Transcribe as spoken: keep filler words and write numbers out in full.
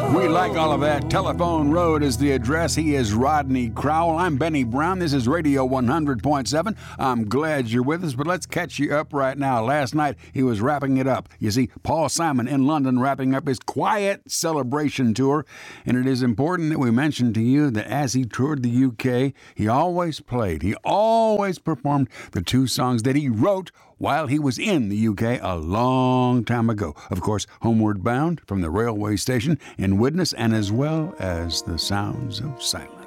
We like all of that. Telephone Road is the address. He is Rodney Crowell. I'm Benny Brown. This is Radio one hundred point seven. I'm glad you're with us, but let's catch you up right now. Last night, he was wrapping it up. You see, Paul Simon in London wrapping up his Quiet Celebration Tour, and it is important that we mention to you that as he toured the U K, he always played, he always performed the two songs that he wrote while he was in the U K a long time ago. Of course, Homeward Bound from the railway station in Widnes, and as well as The Sounds of Silence.